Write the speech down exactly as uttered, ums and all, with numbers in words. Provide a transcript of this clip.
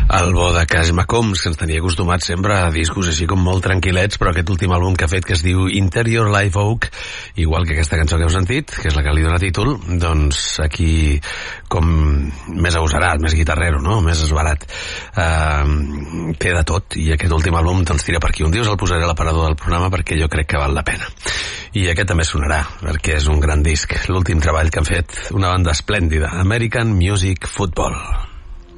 El bo de Cash McCombs, que ens tenia acostumats sempre a discos així com molt tranquil·lets, però aquest últim àlbum que ha fet, que es diu Interior Live Oak, igual que aquesta cançó que heu sentit, que és la que li dona títol, doncs aquí com més agosarat, més guitarrero, no? Més esbarat. Uh, té de tot, i aquest últim àlbum doncs tira per aquí. Un dia us el posaré a l'aparador del programa perquè jo crec que val la pena. I aquest també sonarà, perquè és un gran disc. L'últim treball que han fet una banda esplèndida, American Music Football.